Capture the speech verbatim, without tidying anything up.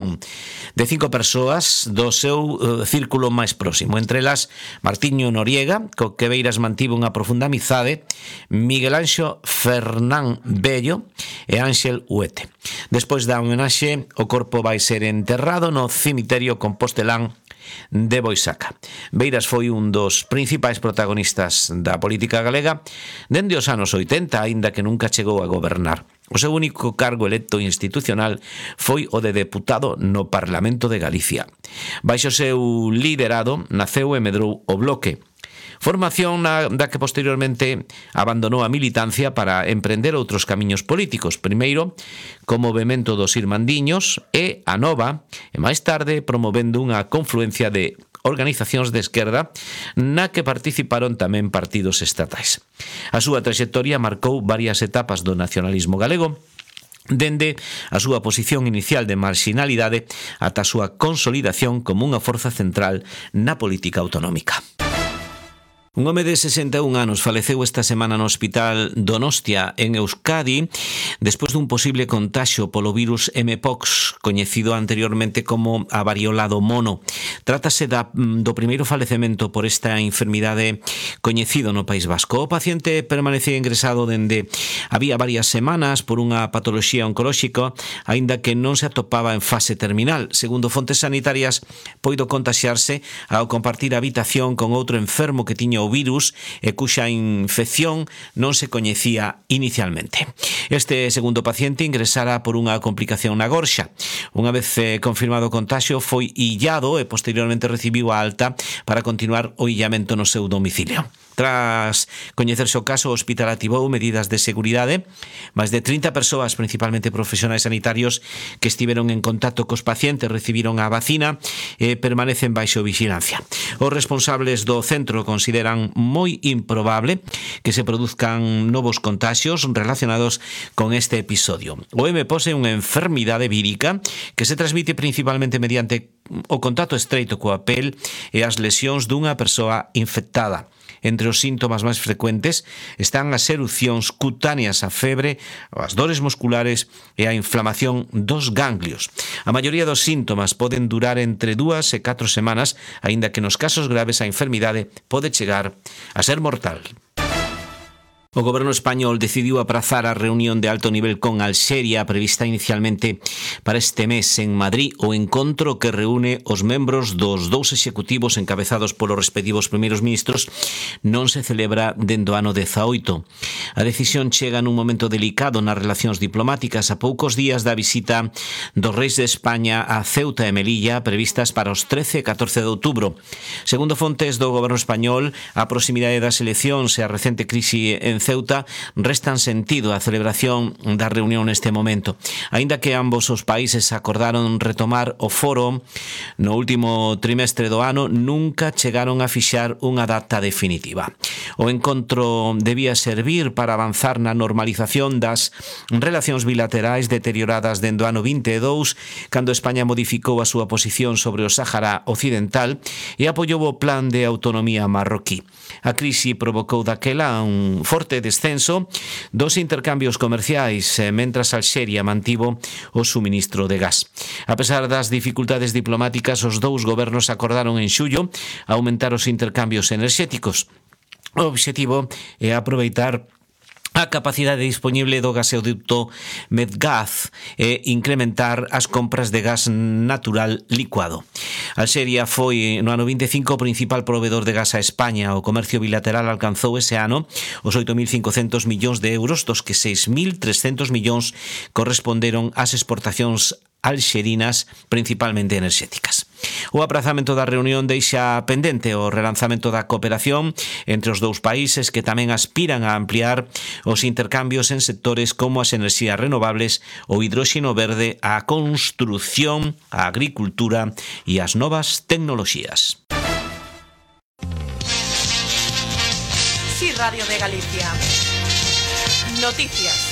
decisión de cinco persoas do seu uh, círculo máis próximo. Entre elas, Martiño Noriega, co que Beiras mantivo unha profunda amizade, Miguel Anxo Fernán Bello e Ángel Huete. Despois da homenaxe, o corpo vai ser enterrado no cemiterio compostelán de Boisaca. Beiras foi un dos principais protagonistas da política galega dende os anos oitenta, aínda que nunca chegou a gobernar. O seu único cargo electo institucional foi o de deputado no Parlamento de Galicia. Baixo o seu liderado naceu e medrou o Bloque, formación na, da que posteriormente abandonou a militancia para emprender outros camiños políticos, primeiro como movemento dos Irmandiños e a Nova, e máis tarde promovendo unha confluencia de organizacións de esquerda na que participaron tamén partidos estatais. A súa traxectoria marcou varias etapas do nacionalismo galego, dende a súa posición inicial de marxinalidade ata a súa consolidación como unha forza central na política autonómica. Un home de sesenta e un anos faleceu esta semana no Hospital Donostia en Euskadi despois dun posible contaxio polo virus M-Pox, coñecido anteriormente como a variola do mono. Trátase da, do primeiro falecemento por esta enfermidade coñecido no País Vasco. O paciente permanecía ingresado dende había varias semanas por unha patoloxía oncolóxica, aínda que non se atopaba en fase terminal. Segundo fontes sanitarias, poido contaxiarse ao compartir habitación con outro enfermo que tiña o virus e cuxa infección non se coñecía inicialmente. Este segundo paciente ingresara por unha complicación na gorxa. Unha vez eh, confirmado o contaxio, foi illado e posteriormente recibiu a alta para continuar o illamento no seu domicilio. Tras coñecerse o caso, o hospital activou medidas de seguridade. Máis de trinta persoas, principalmente profesionais sanitarios, que estiveron en contacto cos pacientes recibiron a vacina e permanecen baixo vigilancia. Os responsables do centro consideran moi improbable que se produzcan novos contaxios relacionados con este episodio. O M-Pox é unha enfermidade vírica que se transmite principalmente mediante o contacto estreito coa pel e as lesións dunha persoa infectada. Entre os síntomas máis frecuentes están as erupcións cutáneas, a febre, as dores musculares e a inflamación dos ganglios. A maioría dos síntomas poden durar entre dúas e catro semanas, aínda que nos casos graves a enfermidade pode chegar a ser mortal. O goberno español decidiu aprazar a reunión de alto nivel con Alxeria prevista inicialmente para este mes en Madrid, o encontro que reúne os membros dos dous executivos encabezados polos respectivos primeiros ministros non se celebra dende o ano dezaoito. A decisión chega nun momento delicado nas relacións diplomáticas a poucos días da visita dos reis de España a Ceuta e Melilla previstas para os trece e catorce de outubro. Segundo fontes do goberno español, a proximidade das eleccións e a recente crise en Ceuta restan sentido a celebración da reunión neste momento. Aínda que ambos os países acordaron retomar o foro no último trimestre do ano, nunca chegaron a fixar unha data definitiva. O encontro debía servir para avanzar na normalización das relacións bilaterais deterioradas dende o ano vinte e dous, cando España modificou a súa posición sobre o Sáhara Occidental e apoiou o plan de autonomía marroquí. A crise provocou daquela un forte descenso dos intercambios comerciais, mentras Alxeria mantivo o suministro de gas. A pesar das dificultades diplomáticas, os dous gobernos acordaron en xullo aumentar os intercambios enerxéticos. O obxectivo é aproveitar a capacidade disponible do gasoducto Medgaz e incrementar as compras de gas natural licuado. Alxeria foi no ano vinte e cinco o principal provedor de gas a España. O comercio bilateral alcanzou ese ano os oito mil cincocentos millóns de euros, dos que seis mil trescentos millóns corresponderon ás exportacións alxerinas, principalmente enerxéticas. O aprazamento da reunión deixa pendente o relanzamento da cooperación entre os dous países, que tamén aspiran a ampliar os intercambios en sectores como as enerxías renovables, o hidróxeno verde, a construción, a agricultura e as novas tecnoloxías. Sí, Radio de Galicia. Noticias.